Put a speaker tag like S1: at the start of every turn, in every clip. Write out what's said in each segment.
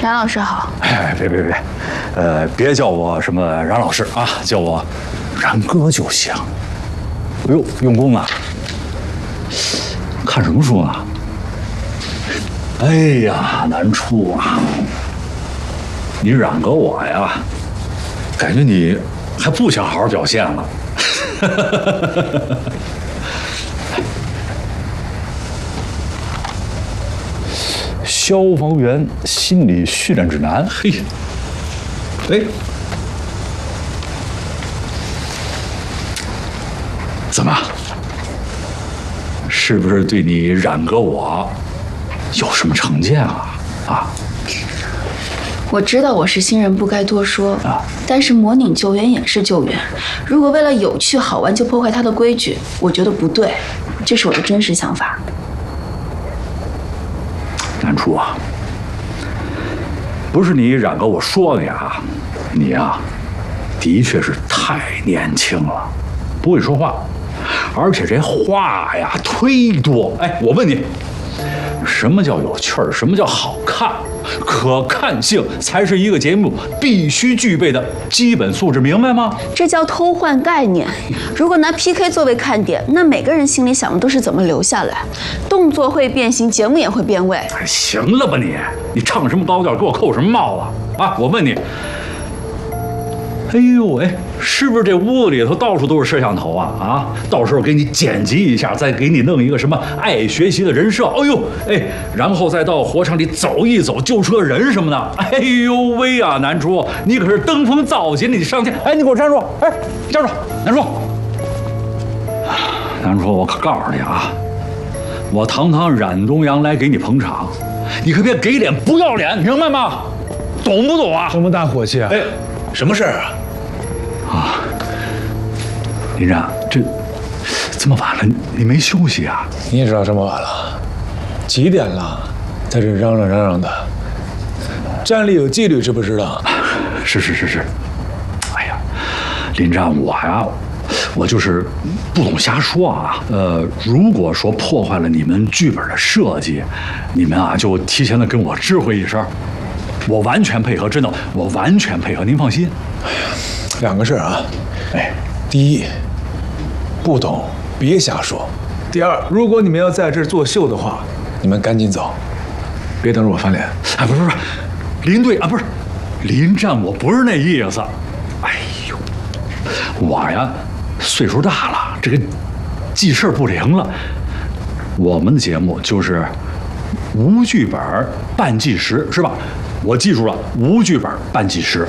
S1: 冉老师好。
S2: 哎，别，别叫我什么冉老师啊，叫我冉哥就行。哎呦，用功啊！看什么书呢？哎呀，难处啊！你冉哥我呀，感觉你还不想好好表现了。消防员心理训练指南，嘿，哎，怎么？是不是对你冉哥我有什么成见啊？啊？
S1: 我知道我是新人，不该多说。但是模拟救援也是救援，如果为了有趣好玩就破坏它的规矩，我觉得不对，这是我的真实想法。
S2: 南初啊，不是你冉哥我说你啊，你呀，的确是太年轻了，不会说话，而且这话呀忒多。哎，我问你，什么叫有趣儿？什么叫好看？可看性才是一个节目必须具备的基本素质，明白吗？
S1: 这叫偷换概念。如果拿 PK 作为看点，那每个人心里想的都是怎么留下来。动作会变形，节目也会变味。
S2: 行了吧你唱什么高调，给我扣什么帽子啊？我问你，哎呦喂，是不是这屋子里头到处都是摄像头啊？啊，到时候给你剪辑一下，再给你弄一个什么爱学习的人设，哎呦，哎，然后再到火场里走一走，救出个人什么的。哎呦喂啊，南初，你可是登峰造极，你上天！哎，你给我站住！哎，站住，南初！南初，我可告诉你啊，我堂堂冉东阳来给你捧场，你可别给脸不要脸，明白吗？懂不懂啊？
S3: 这么大火气啊！
S2: 哎，
S3: 什么事儿啊？
S2: 啊，林然，这么晚了，你没休息啊？
S3: 你也知道这么晚了，几点了，在这嚷嚷的，站立有纪律，知不知道？
S2: 是。哎呀，林战，我就是不懂瞎说啊。如果说破坏了你们剧本的设计，你们啊就提前的跟我知会一声，我完全配合，真的，我完全配合，您放心。
S3: 哎呀，两个事儿啊。
S2: 哎，
S3: 第一，不懂别瞎说。第二，如果你们要在这儿作秀的话，你们赶紧走，别等着我翻脸。
S2: 哎，不是，林队啊，不是，林战，我不是那意思。哎呦，我呀岁数大了，这个记事不灵了。我们的节目就是无剧本半计时，是吧？我记住了，无剧本半计时。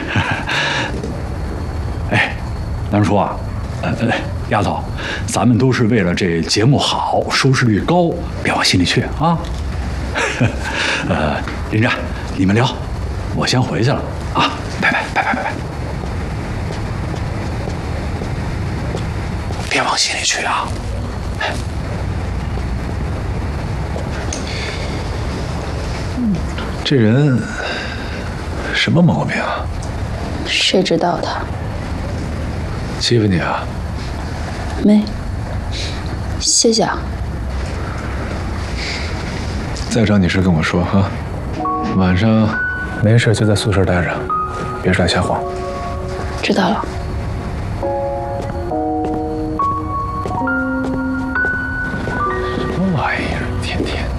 S2: 哎，南叔啊，丫头，咱们都是为了这节目好，收视率高，别往心里去啊。林战，你们聊，我先回去了啊，拜拜。别往心里去啊。
S3: 这人什么毛病啊？
S1: 谁知道他？
S3: 欺负你啊？
S1: 没，谢谢啊。
S3: 再找你事跟我说哈。晚上没事就在宿舍待着，别出来瞎晃。
S1: 知道了。
S3: 什么玩意儿，天天。